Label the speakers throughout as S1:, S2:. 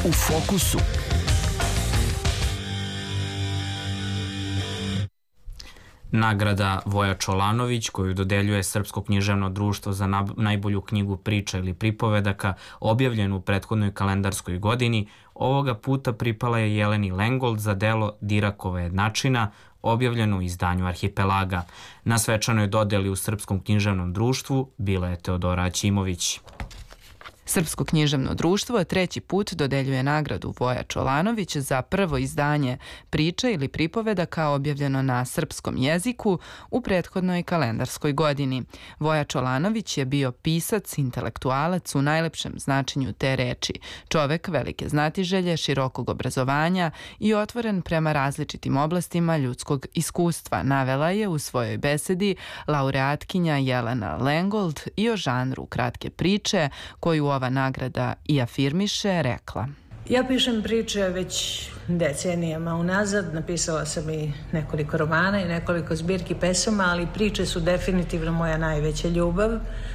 S1: U fokusu. Nagrada Voja Čolanović, koju dodeljuje Srpsko književno društvo za najbolju knjigu priča ili pripovedaka objavljenu u prethodnoj kalendarskoj godini, ovoga puta pripala je Jeleni Lengold za delo Dirakova jednačina, objavljeno u izdanju Arhipelaga. Na svečanoj dodeli u Srpskom književnom društvu bila je Teodora Aćimović.
S2: Srpsko književno društvo treći put dodeljuje nagradu Voja Čolanović za prvo izdanje priča ili pripovedaka objavljeno na srpskom jeziku u prethodnoj kalendarskoj godini. Voja Čolanović je bio pisac, intelektualac u najlepšem značenju te reči, čovek velike znatiželje, širokog obrazovanja i otvoren prema različitim oblastima ljudskog iskustva, navela je u svojoj besedi laureatkinja Jelena Lengold i o žanru kratke priče koju ova nagrada i afirmiše, rekla.
S3: Ja pišem priče već decenijama unazad, napisala sam i nekoliko romana i nekoliko zbirki pesama, ali priče su definitivno moja najveća ljubav.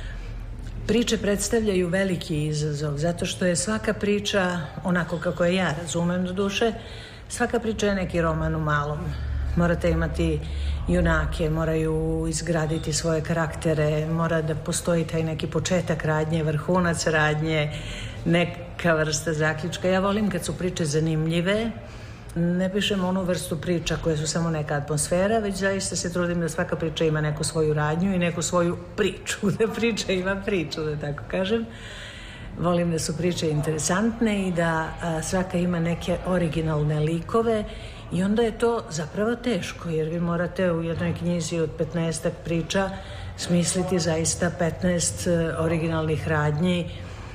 S3: Priče predstavljaju veliki izazov, zato što je svaka priča, onako kako je ja razumem do duše, svaka priča je neki roman u malom. Morate imati junake, moraju izgraditi svoje karaktere, mora da postoji taj neki početak radnje, vrhunac radnje, neka vrsta zaključka. Ja volim kad su priče zanimljive, ne pišem onu vrstu priča koje su samo neka atmosfera, već zaista se trudim da svaka priča ima neku svoju radnju i neku svoju priču, da priča ima priču, da tako kažem. Volim da su priče interesantne i da svaka ima neke originalne likove. I onda je to zapravo teško, jer vi morate u jednoj knjizi od 15 priča smisliti zaista 15 originalnih radnji,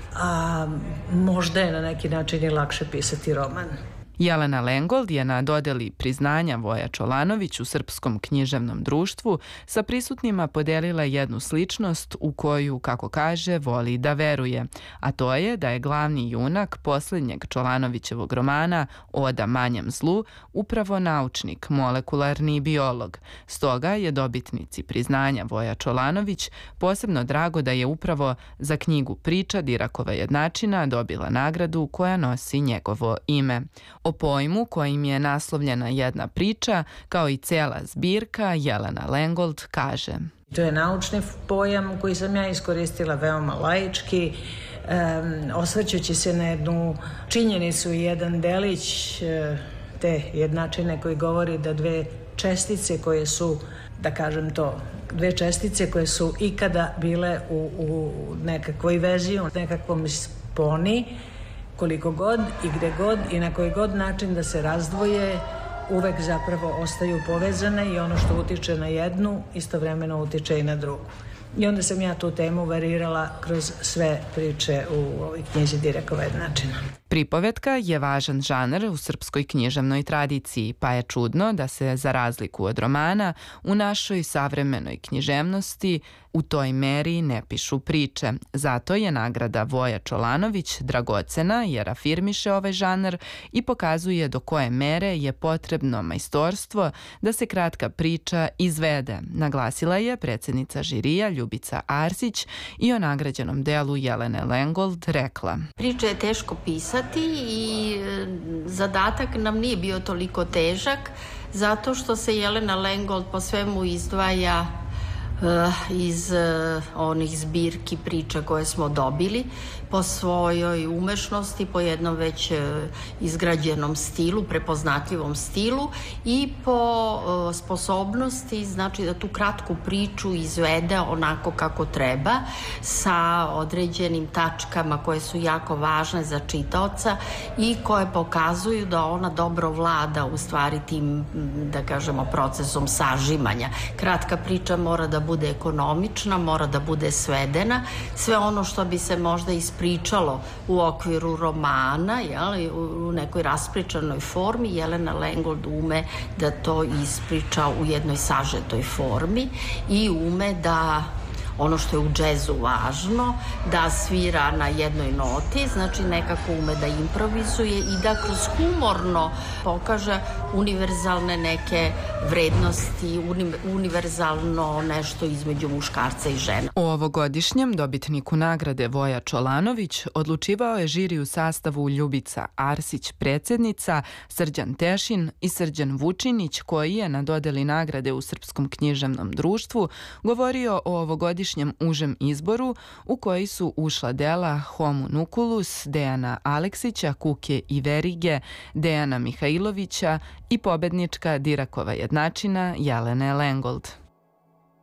S3: a možda je na neki način i lakše pisati roman.
S2: Jelena Lengold je na dodeli priznanja Voja Čolanović u Srpskom književnom društvu sa prisutnima podelila jednu sličnost u koju, kako kaže, voli da veruje, a to je da je glavni junak posljednjeg Čolanovićevog romana Oda manjem zlu upravo naučnik, molekularni biolog. Stoga je dobitnici priznanja Voja Čolanović posebno drago da je upravo za knjigu priča Dirakova jednačina dobila nagradu koja nosi njegovo ime. O pojmu kojim je naslovljena jedna priča, kao i cela zbirka, Jelena Lengold kaže.
S3: To je naučni pojam koji sam ja iskoristila veoma laički, osvrćući se na jednu činjenicu i jedan delić te jednačine koji govori da dve čestice koje su, da kažem to, dve čestice koje su ikada bile u nekakvoj vezi, u nekakvom sponi, koliko god i gde god i na koji god način da se razdvoje, uvek zapravo ostaju povezane i ono što utiče na jednu, istovremeno utiče i na drugu. I onda sam ja tu temu varirala kroz sve priče u ovoj knjizi Dirakova jednačina.
S2: Pripovetka je važan žanr u srpskoj književnoj tradiciji, pa je čudno da se, za razliku od romana, u našoj savremenoj književnosti u toj meri ne pišu priče. Zato je nagrada Voja Čolanović dragocena jer afirmiše ovaj žanr i pokazuje do koje mere je potrebno majstorstvo da se kratka priča izvede, naglasila je predsjednica žirija Ljubica Arsić i o nagrađenom delu Jelene Lengold rekla.
S4: Priče je teško pisati i zadatak nam nije bio toliko težak zato što se Jelena Lengold po svemu izdvaja iz onih zbirki priča koje smo dobili po svojoj umešnosti, po jednom već izgrađenom stilu, prepoznatljivom stilu i po sposobnosti, znači da tu kratku priču izvede onako kako treba, sa određenim tačkama koje su jako važne za čitaoca i koje pokazuju da ona dobro vlada u stvari tim, da kažemo, procesom sažimanja. Kratka priča mora da bude ekonomična, mora da bude svedena. Sve ono što bi se možda ispričalo u okviru romana, u nekoj raspričanoj formi, Jelena Lengold ume da to ispriča u jednoj sažetoj formi i ume da ono što je u džezu važno, da svira na jednoj noti, znači nekako ume da improvizuje i da kroz humorno pokaže univerzalne neke vrednosti, univerzalno nešto između muškarca i žena.
S2: O ovogodišnjem dobitniku nagrade Voja Čolanović odlučivao je žiri u sastavu Ljubica Arsić, predsjednica, Srđan Tešin i Srđan Vučinić, koji je na dodeli nagrade u Srpskom književnom društvu govorio o ovogodišnjem užem izboru u koji su ušla dela Homo Nukulus, Dejana Aleksića, Kuke i Verige, Dejana Mihajlovića i pobednička Dirakova jednačina Jelene Lengold.